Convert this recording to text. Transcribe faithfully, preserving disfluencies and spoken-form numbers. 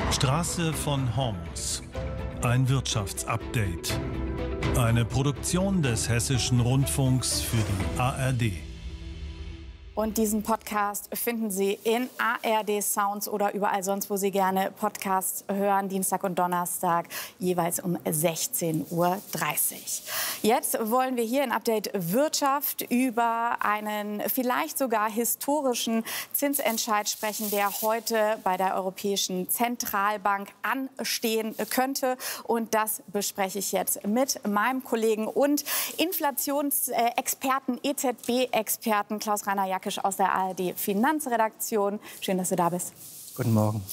Straße von Homs. Ein Wirtschaftsupdate. Eine Produktion des Hessischen Rundfunks für die A R D. Und diesen Podcast finden Sie in A R D Sounds oder überall sonst, wo Sie gerne Podcasts hören, Dienstag und Donnerstag, jeweils um sechzehn Uhr dreißig. Jetzt wollen wir hier in Update Wirtschaft über einen vielleicht sogar historischen Zinsentscheid sprechen, der heute bei der Europäischen Zentralbank anstehen könnte. Und das bespreche ich jetzt mit meinem Kollegen und Inflationsexperten, E Z B-Experten Klaus-Rainer Jackisch aus der A R D Finanzredaktion. Schön, dass du da bist. Guten Morgen.